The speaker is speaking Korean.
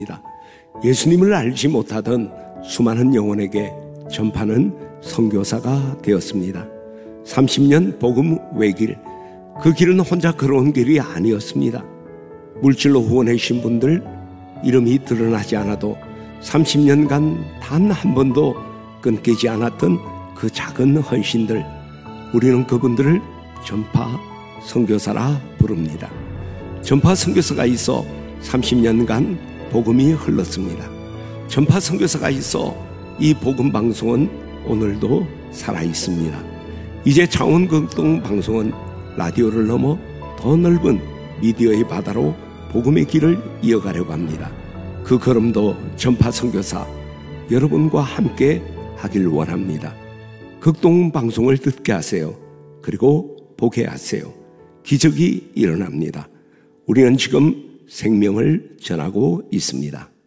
예수님을 알지 못하던 수많은 영혼에게 전파는 선교사가 되었습니다. 30년 복음 외길, 그 길은 혼자 걸어온 길이 아니었습니다. 물질로 후원해주신 분들 이름이 드러나지 않아도 30년간 단 한 번도 끊기지 않았던 그 작은 헌신들, 우리는 그분들을 전파 선교사라 부릅니다. 전파 선교사가 있어 30년간 복음이 흘렀습니다. 전파 선교사가 있어 이 복음 방송은 오늘도 살아 있습니다. 이제 창원극동 방송은 라디오를 넘어 더 넓은 미디어의 바다로 복음의 길을 이어가려고 합니다. 그 걸음도 전파 선교사 여러분과 함께 하길 원합니다. 극동 방송을 듣게 하세요. 그리고 보게 하세요. 기적이 일어납니다. 우리는 지금 생명을 전하고 있습니다.